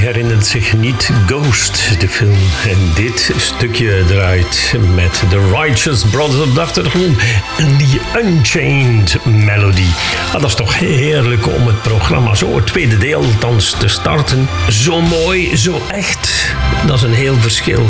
herinnert zich niet Ghost, de film. En dit stukje draait met The Righteous Brothers op de achtergrond en die Unchained Melody. Dat is toch heerlijk om het programma zo, het tweede deel althans, te starten. Zo mooi, zo echt. Dat is een heel verschil.